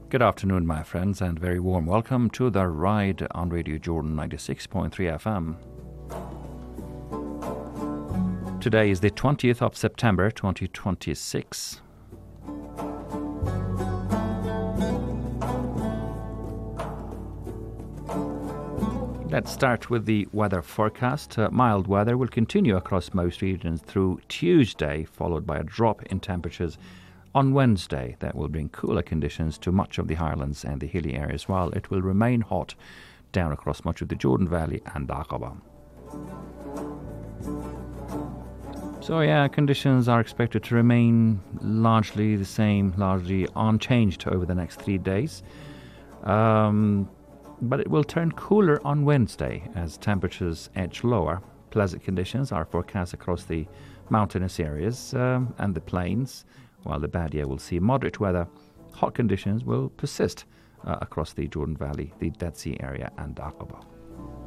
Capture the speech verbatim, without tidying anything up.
Good afternoon, my friends, and very warm welcome to The Ride on Radio Jordan ninety-six point three F M. Today is the twentieth of September twenty twenty-six. Let's start with the weather forecast. Uh, mild weather will continue across most regions through Tuesday, followed by a drop in temperatures on Wednesday. That will bring cooler conditions to much of the highlands and the hilly areas, while it will remain hot down across much of the Jordan Valley and Aqaba. So yeah, conditions are expected to remain largely the same, largely unchanged over the next three days. Um, but it will turn cooler on Wednesday as temperatures edge lower. Pleasant conditions are forecast across the mountainous areas um, and the plains, while the Badia will see moderate weather. Hot conditions will persist uh, across the Jordan Valley, the Dead Sea area and Aqaba.